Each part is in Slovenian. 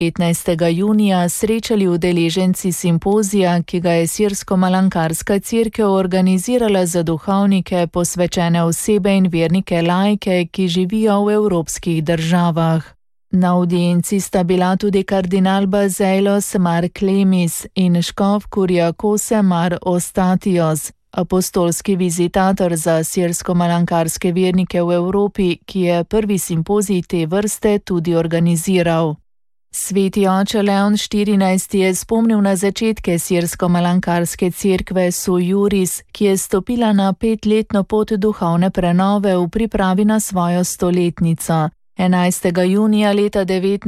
15. junija srečali udeleženci simpozija, ki ga je Sirsko-Malankarska cerkev organizirala za duhovnike, posvečene osebe in vernike laike, ki živijo v evropskih državah. Na audienci sta bila tudi kardinal Bazeilos Mar Klemis in škof Kuriakose Mar Ostatios, apostolski vizitator za sirsko-malankarske vernike v Evropi, ki je prvi simpozij te vrste tudi organiziral. Sveti oče Leon XIV je spomnil na začetke sirsko-malankarske cerkve Sui Juris, ki je stopila na 5-letno pot duhovne prenove v pripravi na svojo stoletnico. 11. junija leta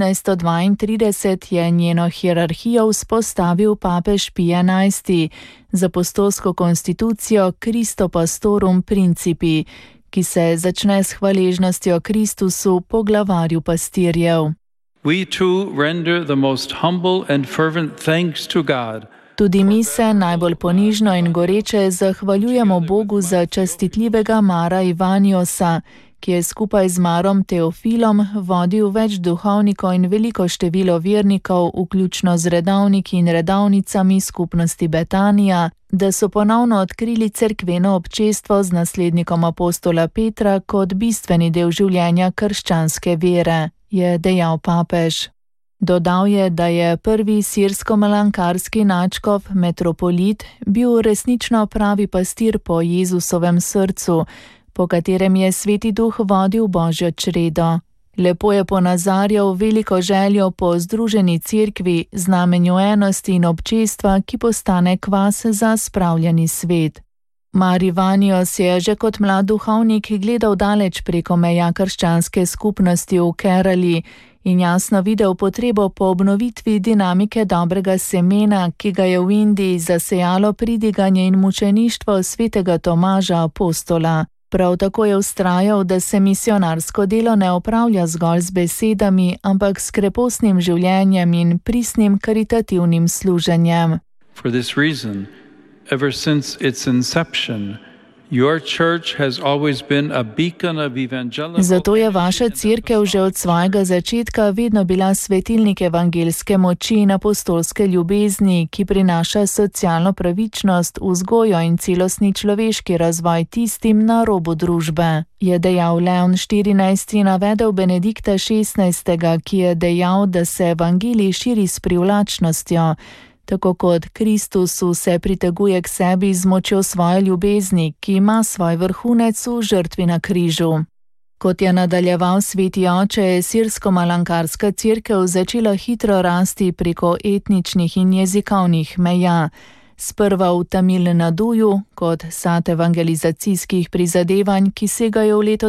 1932 je njeno hierarhijo vzpostavil papež Pij XI z apostolsko konstitucijo Christo Pastorum Principi, ki se začne s hvaležnostjo Kristusu, poglavarju pastirjev. We too render the most humble and fervent thanks to God. Tudi mi se najbolj ponižno in goreče zahvaljujemo Bogu za častitljivega Mara Ivaniosa, ki je skupaj z Marom Teofilom vodil več duhovnikov in veliko število vernikov, vključno z redavniki in redavnicami skupnosti Betanija, da so ponovno odkrili cerkveno občestvo z naslednikom apostola Petra kot bistveni del življenja krščanske vere, je dejal papež. Dodal je, da je prvi sirsko-malankarski nadškof metropolit bil resnično pravi pastir po Jezusovem srcu, po katerem je Sveti Duh vodil Božjo čredo. Lepo je ponazarjal veliko željo po združeni cerkvi, znamenju enosti in občestva, ki postane kvas za spravljeni svet. Mar Ivanios je že kot mlad duhovnik gledal daleč preko meja krščanske skupnosti v Kerali in jasno videl potrebo po obnovitvi dinamike dobrega semena, ki ga je v Indiji zasejalo pridiganje in mučeništvo svetega Tomaža apostola. Prav tako je vztrajal, da se misionarsko delo ne opravlja zgolj z besedami, ampak s krepostnim življenjem in pristnim karitativnim služenjem. For this reason, ever since its inception, your church has always been a beacon of evangelical. Zato je vaša cerkev že od svojega začetka vedno bila svetilnik evangeljske moči in apostolske ljubezni, ki prinaša socialno pravičnost, vzgojo in celostni človeški razvoj tistim na robu družbe, je dejal Leon XIV in navedel Benedikta XVI, ki je dejal, da se evangelij širi s privlačnostjo, tako kot Kristus vse priteguje k sebi z močjo svoje ljubezni, ki ima svoj vrhunec v žrtvi na križu. Kot je nadaljeval Sveti oče, je sirsko-malankarska cerkev začela hitro rasti preko etničnih in jezikovnih meja. Sprva v Tamil Naduju, kot sad evangelizacijskih prizadevanj, ki segajo v leto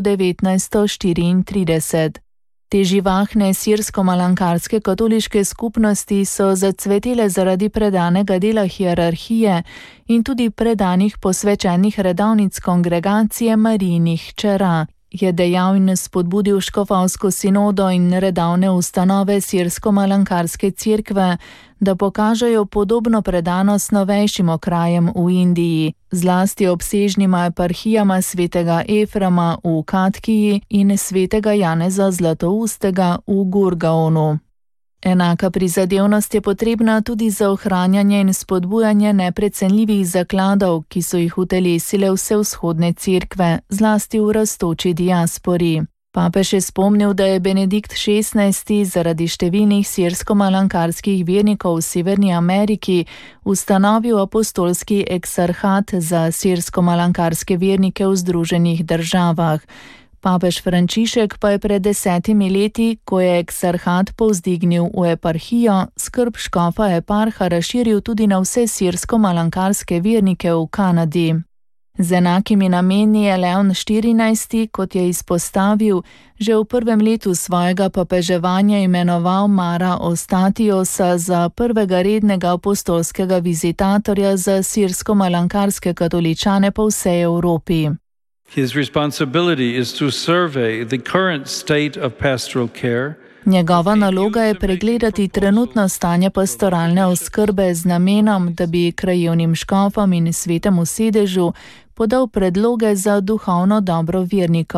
1934. Te živahne sirsko-malankarske katoliške skupnosti so zacvetele zaradi predanega dela hierarhije in tudi predanih posvečenih redavnic kongregacije Marijinih hčera, je dejal in spodbudil škofovsko sinodo in redavne ustanove sirsko-malankarske cerkve, da pokažejo podobno predanost novejšim okrajem v Indiji, zlasti obsežnima eparhijama svetega Efrema v Katkiji in svetega Janeza Zlatoustega v Gurgaonu. Enaka prizadevnost je potrebna tudi za ohranjanje in spodbujanje neprecenljivih zakladov, ki so jih utelesile vse vzhodne cerkve, zlasti v rastoči diaspori. Papež je spomnil, da je Benedikt XVI zaradi številnih sirsko-malankarskih vernikov v Severni Ameriki ustanovil apostolski eksarhat za sirsko-malankarske vernike v Združenih državah. Papež Frančišek pa je pred 10 leti, ko je eksarhat povzdignil v eparhijo, skrb škofa eparha razširil tudi na vse sirsko-malankarske vernike v Kanadi. Z enakimi nameni je Leon XIV, kot je izpostavil, že v prvem letu svojega papeževanja imenoval Mara Ostatiosa za prvega rednega apostolskega vizitatorja za sirsko-malankarske katoličane po vsej Evropi. His responsibility is to survey the current state of pastoral care. Njegova naloga je pregledati trenutno stanje pastoralne oskrbe z namenom, da bi krajevnim škofom in svetemu sedežu podal predloge za duhovno dobro vernikov.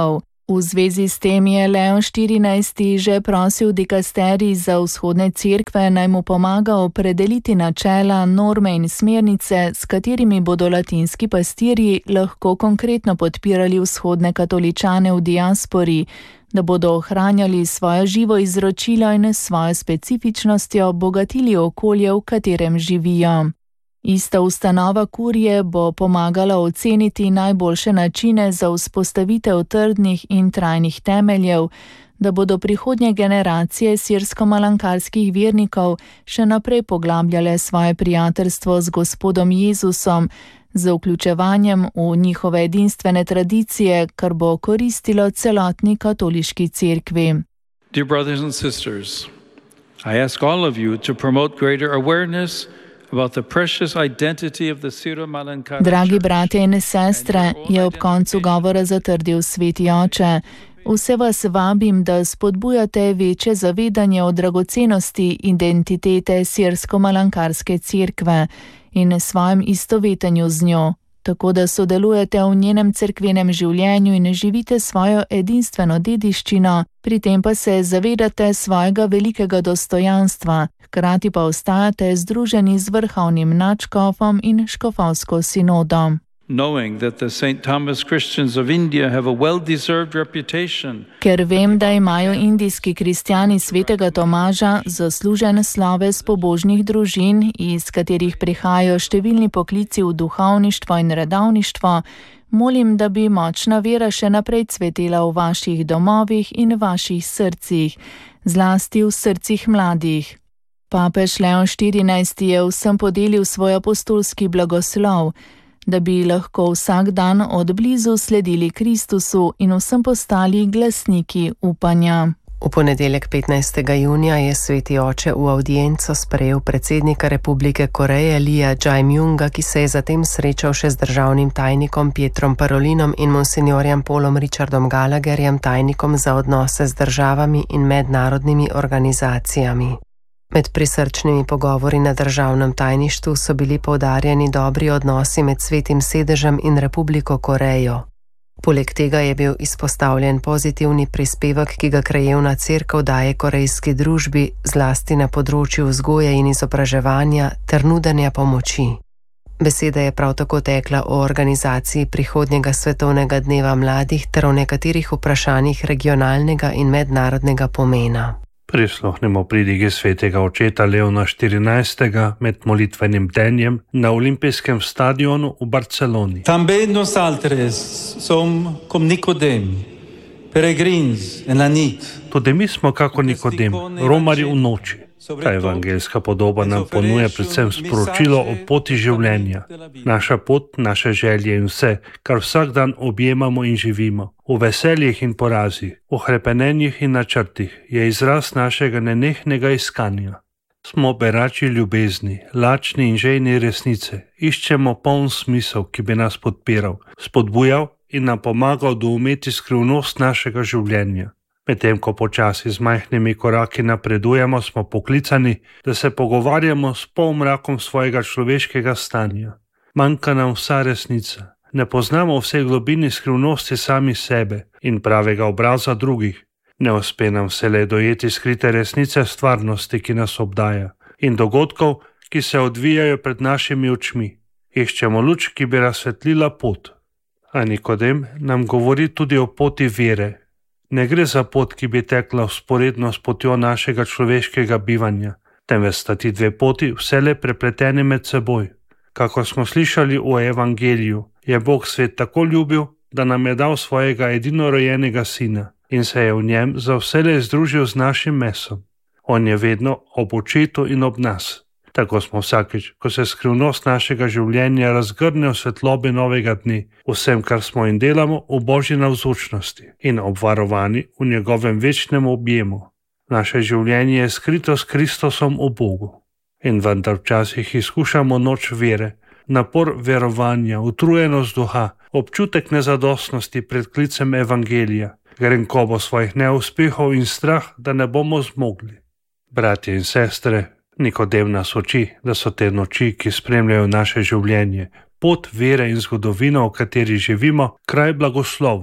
V zvezi s tem je Leon XIV. Že prosil dikasterij za vzhodne cerkve, naj mu pomaga opredeliti načela, norme in smernice, s katerimi bodo latinski pastirji lahko konkretno podpirali vzhodne katoličane v diaspori, da bodo ohranjali svojo živo izročilo in s svojo specifičnostjo bogatili okolje, v katerem živijo. Ista ustanova kurije bo pomagala oceniti najboljše načine za vzpostavitev trdnih in trajnih temeljev, da bodo prihodnje generacije sirsko-malankarskih vernikov še naprej poglabljale svoje prijateljstvo z Gospodom Jezusom, z vključevanjem v njihove edinstvene tradicije, kar bo koristilo celotni katoliški cerkvi. Dear brothers and sisters, I ask all of you to promote greater awareness about the precious identity of the Syro-Malankara. Dragi bratje in sestre, je ob koncu govora zatrdil sveti oče. Vse vas vabim, da spodbujate večje zavedanje o dragocenosti identitete sirsko-malankarske cerkve in svojem istovetenju z njo, tako da sodelujete v njenem cerkvenem življenju in živite svojo edinstveno dediščino, pri tem pa se zavedate svojega velikega dostojanstva, hkrati pa ostajate združeni z vrhovnim nadškofom in škofovsko sinodom. Knowing that the St. Thomas Christians of India have a well-deserved reputation. Ker vem, da imajo indijski kristjani svetega Tomaža zaslužen sloves pobožnih družin, iz katerih prihajajo številni poklici v duhovništvo in redovništvo, molim, da bi močna vera še naprej cvetela v vaših domovih in vaših srcih, zlasti v srcih mladih. Papež Leon XIV. Je vsem podelil svoj apostolski blagoslov, da bi lahko vsak dan od blizu sledili Kristusu in vsem postali glasniki upanja. V ponedeljek 15. junija je sveti oče v avdienco sprejel predsednika Republike Koreje Lija Jae-myunga, ki se je zatem srečal še z državnim tajnikom Pietrom Parolinom in monsinjorjem Paulom Richardom Gallagherjem, tajnikom za odnose z državami in mednarodnimi organizacijami. Med prisrčnimi pogovori na državnem tajništvu so bili poudarjeni dobri odnosi med Svetim sedežem in Republiko Korejo. Poleg tega je bil izpostavljen pozitivni prispevek, ki ga krajevna cerkev daje korejski družbi, zlasti na področju vzgoje in izobraževanja ter nudenja pomoči. Beseda je prav tako tekla o organizaciji prihodnjega svetovnega dneva mladih ter o nekaterih vprašanjih regionalnega in mednarodnega pomena. Prisluhnemo pridigi svetega očeta Leona XIV. Med molitvenim bdenjem na olimpijskem stadionu v Barceloni. També nosaltres som com Nicodem, peregrins en la nit. Tudi mi smo kako Nikodem, romarji v noči. Ta evangeljska podoba nam ponuja predvsem sporočilo o poti življenja. Naša pot, naše želje in vse, kar vsak dan objemamo in živimo, v veseljih in porazih, v hrepenenjih in načrtih, je izraz našega nenehnega iskanja. Smo berači ljubezni, lačni in žejni resnice, iščemo poln smisel, ki bi nas podpiral, spodbujal in nam pomagal doumeti skrivnost našega življenja. Medtem ko počasi z majhnimi koraki napredujemo, smo poklicani, da se pogovarjamo s polmrakom svojega človeškega stanja. Manjka nam vsa resnica. Ne poznamo vseh globini skrivnosti sami sebe in pravega obraza drugih. Ne uspe nam vselej dojeti skrite resnice stvarnosti, ki nas obdaja, in dogodkov, ki se odvijajo pred našimi očmi. Iščemo luč, ki bi razsvetlila pot. A Nikodem nam govori tudi o poti vere. Ne gre za pot, ki bi tekla vzporedno s potjo našega človeškega bivanja, temveč sta ti dve poti vselej prepleteni med seboj. Kakor smo slišali v evangeliju, je Bog svet tako ljubil, da nam je dal svojega edinorojenega sina in se je v njem za vselej združil z našim mesom. On je vedno ob očetu in ob nas. Tako smo vsakič, ko se skrivnost našega življenja razgrne v svetlobi novega dne, vsem, kar smo in delamo, v Božji navzočnosti in obvarovani v njegovem večnem objemu. Naše življenje je skrito s Kristusom v Bogu. In vendar včasih izkušamo noč vere, napor verovanja, utrujenost duha, občutek nezadostnosti pred klicem evangelija, grenkobo svojih neuspehov in strah, da ne bomo zmogli. Bratje in sestre, Nikodem nas uči, da so te noči, ki spremljajo naše življenje, pot vere in zgodovino, v kateri živimo, kraj blagoslova,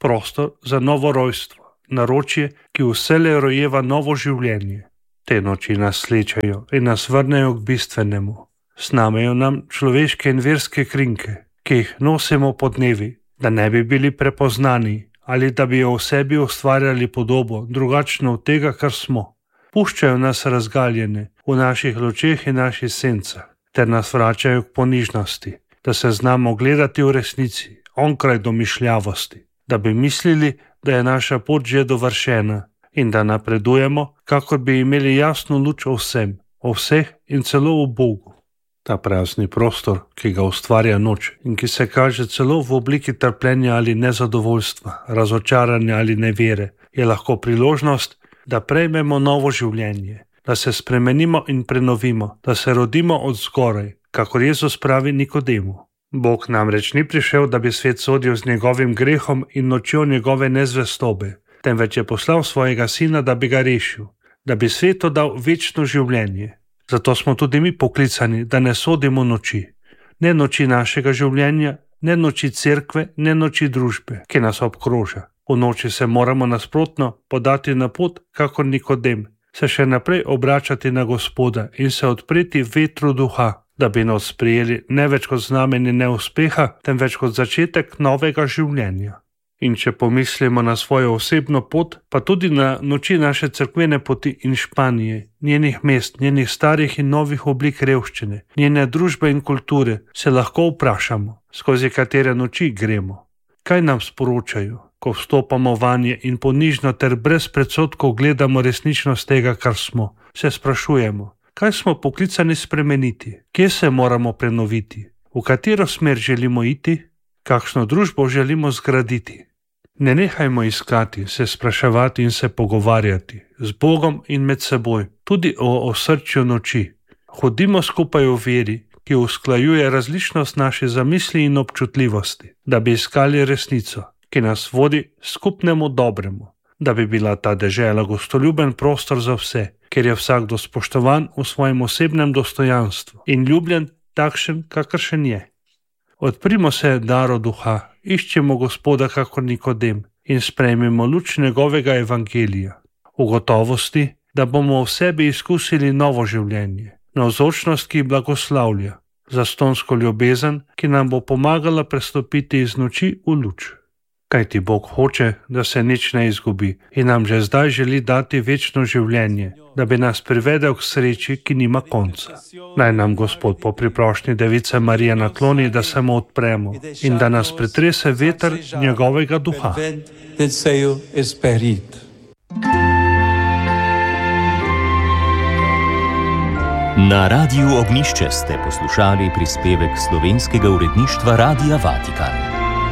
prostor za novo rojstvo, naročje, ki vselej rojeva novo življenje. Te noči nas slečajo in nas vrnejo k bistvenemu. Snamejo nam človeške in verske krinke, ki jih nosimo po dnevi, da ne bi bili prepoznani ali da bi o sebi ustvarjali podobo, drugačno od tega, kar smo. Puščajo nas razgaljene v naših lučeh in naših sencah, ter nas vračajo k ponižnosti, da se znamo gledati v resnici, onkraj domišljavosti, da bi mislili, da je naša pot že dovršena in da napredujemo, kakor bi imeli jasno luč o vsem, o vseh in celo o Bogu. Ta prazni prostor, ki ga ustvarja noč in ki se kaže celo v obliki trpljenja ali nezadovoljstva, razočaranja ali nevere, je lahko priložnost, da prejmemo novo življenje, da se spremenimo in prenovimo, da se rodimo od zgoraj, kakor Jezus pravi Nikodemu. Bog namreč ni prišel, da bi svet sodil z njegovim grehom in nočjo njegove nezvestobe, temveč je poslal svojega sina, da bi ga rešil, da bi svetu dal večno življenje. Zato smo tudi mi poklicani, da ne sodimo noči. Ne noči našega življenja, ne noči cerkve, ne noči družbe, ki nas obkroža. V noči se moramo nasprotno podati na pot, kakor Nikodem, se še naprej obračati na Gospoda in se odpreti vetru duha, da bi nas sprejeli ne več kot znamenje neuspeha, temveč kot začetek novega življenja. In če pomislimo na svojo osebno pot, pa tudi na noči naše cerkvene poti in Španije, njenih mest, njenih starih in novih oblik revščine, njene družbe in kulture, se lahko vprašamo, skozi katere noči gremo. Kaj nam sporočajo, ko vstopamo vanje in ponižno ter brez predsodkov gledamo resničnost tega, kar smo? Se sprašujemo, kaj smo poklicani spremeniti, kje se moramo prenoviti, v katero smer želimo iti, kakšno družbo želimo zgraditi. Ne nehajmo iskati, se spraševati in se pogovarjati z Bogom in med seboj, tudi o osrčju noči. Hodimo skupaj v veri, ki usklajuje različnost naše zamisli in občutljivosti, da bi iskali resnico, ki nas vodi skupnemu dobremu, da bi bila ta dežela gostoljuben prostor za vse, kjer je vsakdo spoštovan v svojem osebnem dostojanstvu in ljubljen takšen, kakršen je. Odprimo se daru duha, iščemo Gospoda kakor Nikodem in sprejmemo luč njegovega evangelija, v gotovosti, da bomo v sebi izkusili novo življenje, navzočnost, ki blagoslavlja, zastonsko ljubezen, ki nam bo pomagala prestopiti iz noči v luč. Kajti Bog hoče, da se nič ne izgubi in nam že zdaj želi dati večno življenje, da bi nas privedel k sreči, ki nima konca. Naj nam Gospod po priprošnji Device Marije nakloni, da se mu odpremo in da nas pretrese veter njegovega duha. Na Radiu Ognjišče ste poslušali prispevek slovenskega uredništva Radia Vatikan.